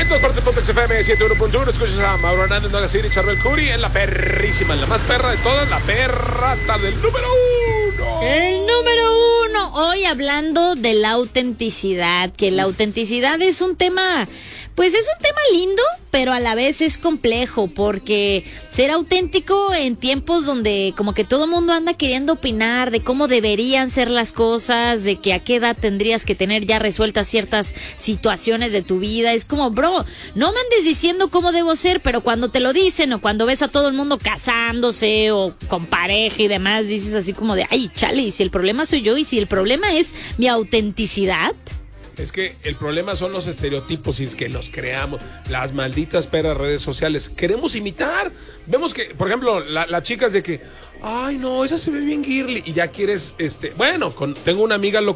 En todas partes, Pontex FM 71.1. Escuchas a Mauro Hernández, Noga City, Charbel Curry en la perrísima, la más perra de todas, la perrata del número 1. El número 1. Hoy hablando de la autenticidad, que la autenticidad es un tema, pues es un tema lindo, pero a la vez es complejo, porque ser auténtico en tiempos donde como que todo el mundo anda queriendo opinar de cómo deberían ser las cosas, de que a qué edad tendrías que tener ya resueltas ciertas situaciones de tu vida, es como, bro, no me andes diciendo cómo debo ser, pero cuando te lo dicen o cuando ves a todo el mundo casándose o con pareja y demás, dices así como de, ay, chale, y si el problema soy yo y si el problema es mi autenticidad. Es que el problema son los estereotipos y es que los creamos, las malditas perras redes sociales. Queremos imitar. Vemos que, por ejemplo, la chica es de que, ay no, esa se ve bien girly y ya quieres, bueno, tengo una amiga